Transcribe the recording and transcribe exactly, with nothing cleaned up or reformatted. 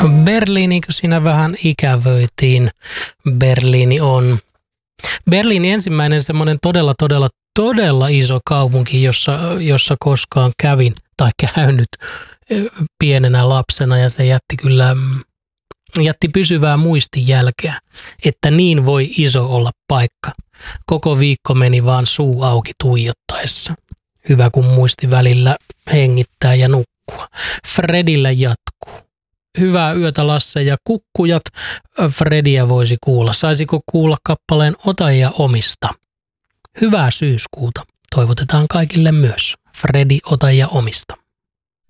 Berliini, kun siinä vähän ikävöitiin. Berliini on Berliini ensimmäinen semmoinen todella, todella, todella iso kaupunki, jossa, jossa koskaan kävin tai käynyt pienenä lapsena, ja se jätti kyllä jätti pysyvää muistijälkeä, että niin voi iso olla paikka. Koko viikko meni vaan suu auki tuijottaessa. Hyvä, kun muisti välillä hengittää ja nukkua. Fredillä jatkuu. Hyvää yötä, Lasse ja kukkujat. Frediä voisi kuulla. Saisiko kuulla kappaleen Ota ja omista? Hyvää syyskuuta. Toivotetaan kaikille myös. Fredi, ota ja omista.